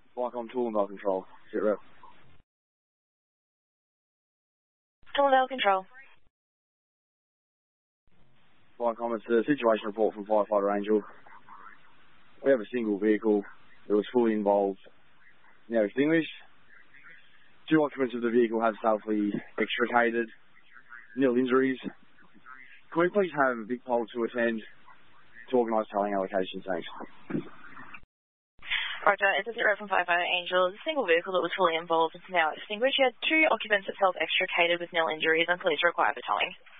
Viacom Tool and Bell Control. Sit rep. Tool and Bell Control. Viacom, it's a situation report from Firefighter Angel. We have a single vehicle that was fully involved, now extinguished. 2 occupants of the vehicle have safely extricated, nil injuries. Can we please have a big poll to attend to organise towing allocations? Thanks. Roger, it's a sit rep from Firefighter Angel. The single vehicle that was fully involved is now extinguished. You had 2 occupants that self-extricated with nil injuries and police required for towing.